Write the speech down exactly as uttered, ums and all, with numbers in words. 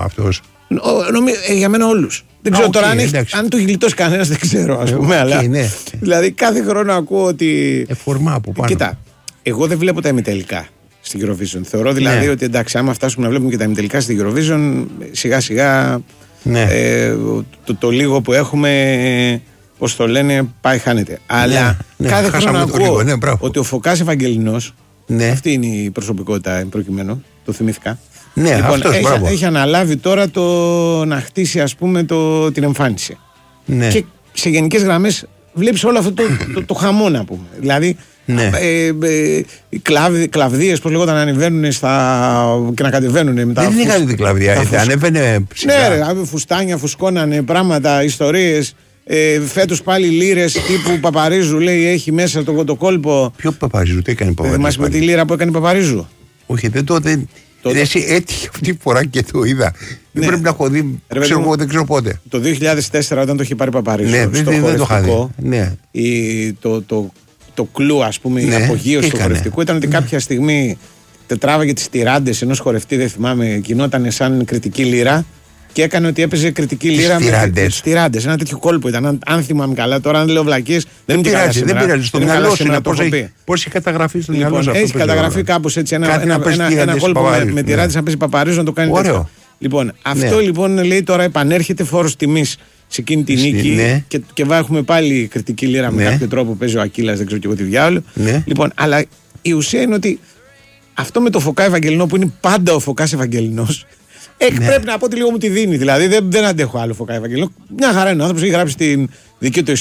αυτός. Ε, για μένα όλους. Δεν ξέρω okay, τώρα αν, έχει, αν το έχει γλιτώσει κανένας, δεν ξέρω, ας πούμε. Okay, αλλά, ναι. Δηλαδή κάθε χρόνο ακούω ότι. Εφορμά από πάνω. Κοίτα, εγώ δεν βλέπω τα ημιτελικά στην Eurovision. Θεωρώ δηλαδή ναι. ότι εντάξει, άμα φτάσουμε να βλέπουμε και τα ημιτελικά στην Eurovision, σιγά σιγά ναι. ε, το, το λίγο που έχουμε, πώς το λένε, πάει χάνεται. Αλλά ναι, κάθε ναι, χρόνο ακούω λίγο, ναι, ότι ο Φωκάς Ευαγγελινός, ναι. αυτή είναι η προσωπικότητα προκειμένου, το θυμήθηκα. Ναι, λοιπόν, αυτός, έχει, έχει αναλάβει τώρα το να χτίσει, ας πούμε, το, την εμφάνιση. Ναι. Και σε γενικές γραμμές βλέπεις όλο αυτό το, το, το χαμό, να πούμε. Δηλαδή, ναι. ε, ε, οι κλαβ, κλαβδίες, πώς λέγονταν, να ανεβαίνουν στα, και να κατεβαίνουν μετά. Δεν είχα δει κλαβδία, φουσ... ανέβαινε ψηλά. Ναι, ρε, φουστάνια, φουσκώνανε πράγματα, ιστορίες. Ε, φέτος πάλι λίρες τύπου Παπαρίζου, λέει, έχει μέσα το, το κόλπο. Ποιο Παπαρίζου, τι έκανε Παπαρίζου? Θυμάσαι με τη λίρα που έκανε Παπαρίζου? Όχι, δεν το. Δεν... Το... Εσύ έτυχε αυτή τη φορά και το είδα. Ναι. Δεν πρέπει να έχω δει. Ρε, ξέρω, μου, δεν ξέρω πότε. Το δύο χιλιάδες τέσσερα, όταν το είχε πάρει Παπαρίζου. Ναι, δεν, δεν, δεν το είχα δει. Ναι. Η, το, το, το κλου, ας πούμε, ναι, η απογείωση του χορευτικού ήταν ότι κάποια στιγμή τετράβαγε τις τυράντες ενός χορευτή, δεν θυμάμαι, γινόταν σαν κριτική λύρα. Και έκανε ότι έπαιζε κριτική λύρα με τις τυράντες. Ένα τέτοιο κόλπο ήταν. Αν, αν θυμάμαι καλά, τώρα αν λέω βλακίες, δεν είναι πειράζει. Δεν πειράζει. Στο μυαλό σου να πώς έχει καταγραφεί στο μυαλό σου. Έχει καταγραφεί κάπως έτσι. Ένα, ένα, ένα, ένα κόλπο με, με τυράντες να παίζει Παπαρίζου να το κάνει τέτοιο. Λοιπόν, αυτό λοιπόν λέει τώρα επανέρχεται φόρος τιμής σε εκείνη τη νίκη. Ναι. Και, και έχουμε πάλι κριτική λύρα με κάποιο τρόπο που παίζει ο Ακύλας, δεν ξέρω και εγώ τι διάολο. Λοιπόν, αλλά η ουσία είναι ότι αυτό με το Φωκά Ευαγγελινό που είναι πάντα ο Φωκάς Ευαγγελινός. Εκ, ναι. Πρέπει να πω ότι λίγο μου τη δίνει. Δηλαδή δεν, δεν αντέχω άλλο Φωκά Ευαγγελινό. Μια χαρά είναι ο άνθρωπος, έχει γράψει την δική του